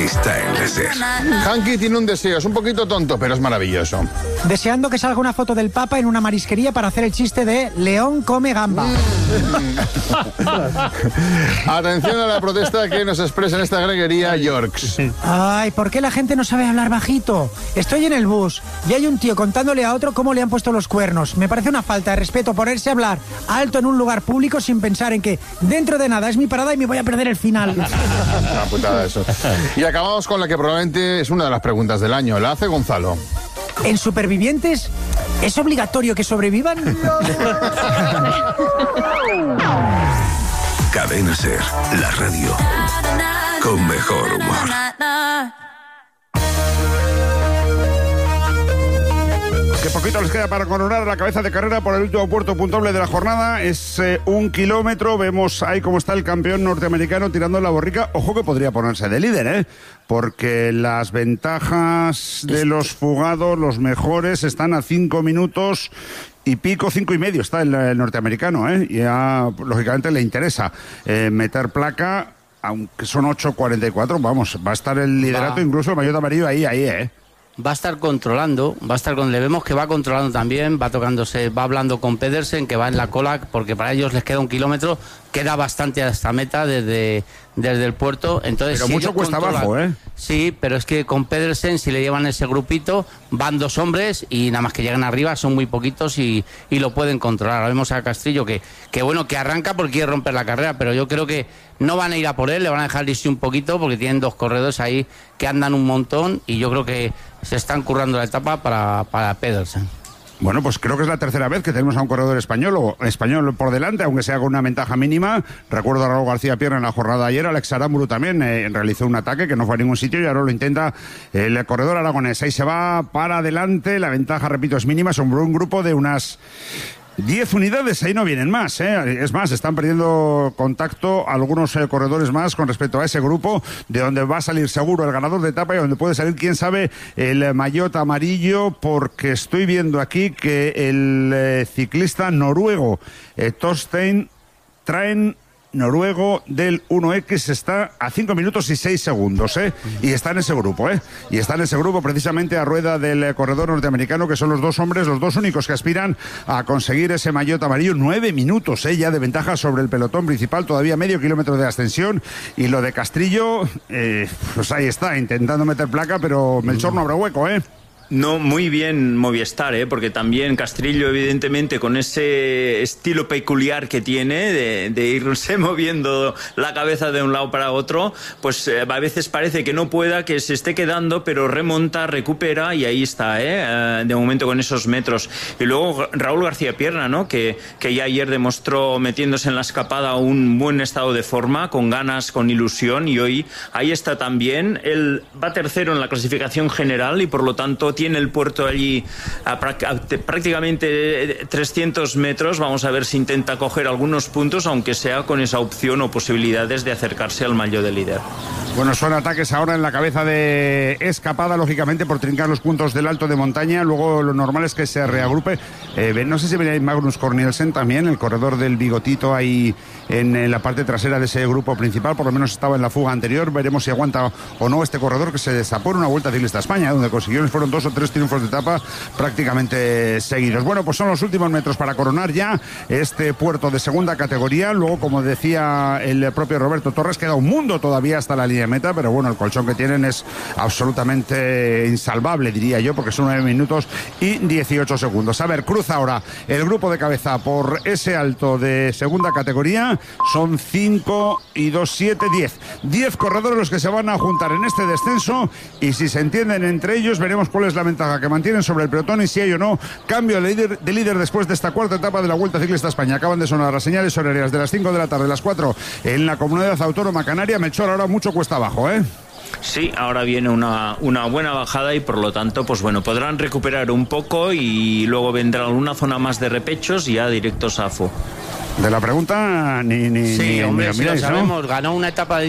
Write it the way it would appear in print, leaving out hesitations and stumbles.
Está en la SER. Hanky tiene un deseo, es un poquito tonto, pero es maravilloso. Deseando que salga una foto del Papa en una marisquería para hacer el chiste de León come gamba. Atención a la protesta que nos expresa en esta greguería Yorks. Ay, ¿por qué la gente no sabe hablar bajito? Estoy en el bus y hay un tío contándole a otro cómo le han puesto los cuernos. Me parece una falta de respeto ponerse a hablar alto en un lugar público sin pensar en que dentro de nada es mi parada y me voy a perder el final. Una putada eso. Y acabamos con la que probablemente es una de las preguntas del año. La hace Gonzalo. ¿En Supervivientes es obligatorio que sobrevivan? Cadena SER, la radio con mejor humor. Que poquito les queda para coronar la cabeza de carrera por el último puerto puntuable de la jornada. Es 1 kilómetro. Vemos ahí cómo está el campeón norteamericano tirando la borrica. Ojo que podría ponerse de líder, porque las ventajas de los fugados, los mejores, están a 5 minutos y pico, 5 y medio está el norteamericano, y lógicamente le interesa meter placa, aunque son 8:44, vamos, va a estar el liderato, incluso el maillot amarillo ahí. Va a estar controlando, le vemos que va controlando también, va hablando con Pedersen, que va en la cola, porque para ellos les queda 1 kilómetro, queda bastante a esta meta desde el puerto. Entonces, pero si mucho cuesta abajo, Sí, pero es que con Pedersen, si le llevan ese grupito, van 2 hombres y nada más que llegan arriba, son muy poquitos y lo pueden controlar. Ahora vemos a Castrillo que arranca porque quiere romper la carrera, pero yo creo que no van a ir a por él, le van a dejar irse un poquito porque tienen 2 corredores ahí que andan un montón y yo creo que se están currando la etapa para Pedersen. Bueno, pues creo que es la tercera vez que tenemos a un corredor español por delante, aunque sea con una ventaja mínima. Recuerdo a Raúl García Pierna en la jornada de ayer, Alex Aramburu también realizó un ataque que no fue a ningún sitio y ahora lo intenta el corredor aragonés. Ahí se va para adelante, la ventaja, repito, es mínima, son un grupo de unas 10 unidades, ahí no vienen más, Es más, están perdiendo contacto algunos corredores más con respecto a ese grupo, de donde va a salir seguro el ganador de etapa y donde puede salir, quién sabe, el maillot amarillo, porque estoy viendo aquí que el ciclista noruego Torstein Traen, noruego del 1X, está a 5 minutos y 6 segundos, y está en ese grupo, y está en ese grupo precisamente a rueda del corredor norteamericano, que son los 2 hombres, los 2 únicos que aspiran a conseguir ese maillot amarillo. 9 minutos ya de ventaja sobre el pelotón principal, todavía medio kilómetro de ascensión, y lo de Castrillo, pues ahí está, intentando meter placa, pero Melchor no habrá hueco, No, muy bien Movistar, porque también Castrillo, evidentemente, con ese estilo peculiar que tiene de irse moviendo la cabeza de un lado para otro, pues a veces parece que no pueda, que se esté quedando, pero remonta, recupera y ahí está, de momento con esos metros. Y luego Raúl García Pierna, ¿no? Que ya ayer demostró, metiéndose en la escapada, un buen estado de forma, con ganas, con ilusión, y hoy ahí está también. Él va tercero en la clasificación general y por lo tanto tiene el puerto allí a prácticamente 300 metros. Vamos a ver si intenta coger algunos puntos, aunque sea con esa opción o posibilidades de acercarse al maillot de líder. Bueno, son ataques ahora en la cabeza de escapada, lógicamente por trincar los puntos del alto de montaña. Luego lo normal es que se reagrupe. No sé si venía Magnus Cornelsen también, el corredor del bigotito ahí en la parte trasera de ese grupo principal. Por lo menos estaba en la fuga anterior. Veremos si aguanta o no este corredor, que se destapó en una Vuelta Ciclista a España, donde consiguieron, fueron 2 o 3 triunfos de etapa prácticamente seguidos. Bueno, pues son los últimos metros para coronar ya este puerto de segunda categoría. Luego, como decía el propio Roberto Torres, queda un mundo todavía hasta la línea de meta, pero bueno, el colchón que tienen es absolutamente insalvable, diría yo, porque son 9 minutos y 18 segundos. A ver, cruza ahora el grupo de cabeza por ese alto de segunda categoría. Son 5 y 2, 7, 10. 10 corredores los que se van a juntar en este descenso, y si se entienden entre ellos, veremos cuál es la ventaja que mantienen sobre el pelotón y si hay o no cambio de líder después de esta cuarta etapa de la Vuelta Ciclista a España. Acaban de sonar las señales horarias de las 5 de la tarde, las 4 en la Comunidad Autónoma Canaria. Melchor, ahora mucho cuesta abajo, Sí, ahora viene una buena bajada y por lo tanto, pues bueno, podrán recuperar un poco y luego vendrá alguna zona más de repechos y ya directos a Fo. De la pregunta ni hombre, lo si miráis, lo sabemos, ¿no? Ganó una etapa de